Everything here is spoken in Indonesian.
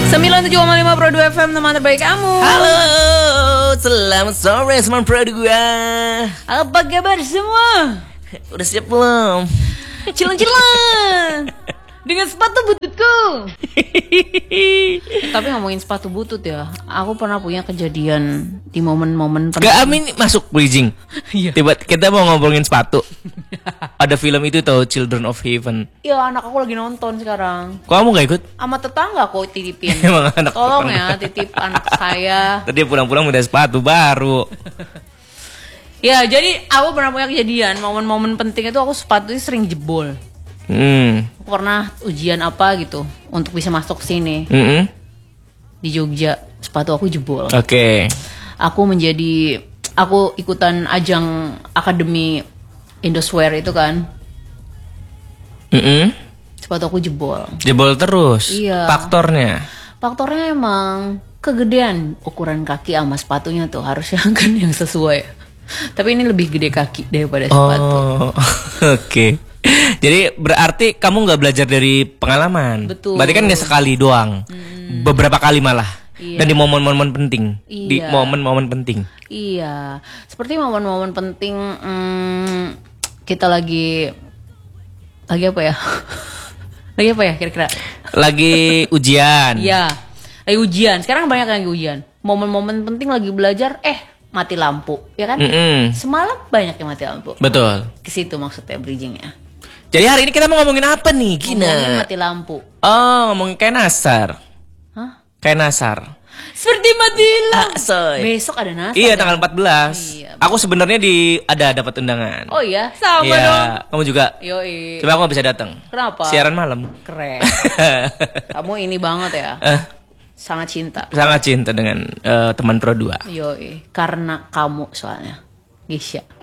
97,5 Pro 2 FM, teman terbaik kamu. Halo, selamat sore teman Pro 2. Apa kabar semua? Udah siap belum? Cilon-cilon dengan sepatu bututku. Tapi ngomongin sepatu butut ya, aku pernah punya kejadian di momen-momen Gak amin masuk bridging. Iya. Tiba kita mau ngobrolin sepatu. Ada film itu tau, Children of Heaven. Ya anak aku lagi nonton sekarang. Kok kamu gak ikut? Sama tetangga aku titipin. Emang anak Tolong tetangga. ya titip anak saya. Tadi pulang-pulang udah sepatu baru. Ya jadi aku pernah punya kejadian momen-momen penting itu aku sepatunya sering jebol. Aku pernah ujian apa gitu untuk bisa masuk ke sini di Jogja, sepatu aku jebol. Oke. Aku ikutan ajang akademi Indoswear itu kan. Sepatu aku jebol. Jebol terus. Iya. Faktornya emang kegedean ukuran kaki sama sepatunya tuh harusnya kan yang sesuai. Tapi ini lebih gede kaki daripada sepatu. Oh, oke. Jadi berarti kamu nggak belajar dari pengalaman. Betul. Berarti kan nggak sekali doang, beberapa kali malah. Iya. Dan di momen-momen penting. Di Iya. momen-momen penting. Iya, seperti momen-momen penting kita lagi apa ya? Lagi apa ya kira-kira? Lagi ujian. Iya, lagi ujian. Sekarang banyak yang lagi ujian. Momen-momen penting lagi belajar, mati lampu, ya kan? Semalam banyak yang mati lampu. Betul. Ke situ maksudnya bridgingnya. Jadi hari ini kita mau ngomongin apa nih, Ngomongin Gina? mati lampu. Oh, ngomongin kayak Nasar. Hah? Kayak Nasar. Seperti mati lampu. Soy. Besok ada nasi. Iya, tanggal 14. Iya. Aku sebenarnya dapat undangan. Oh iya, sama Iya, dong. kamu juga. Yoi. Coba aku nggak bisa datang. Kenapa? Siaran malam. Keren. Kamu ini banget ya. Sangat cinta. Sangat cinta dengan teman Pro 2. Yoi, karena kamu soalnya Gisya.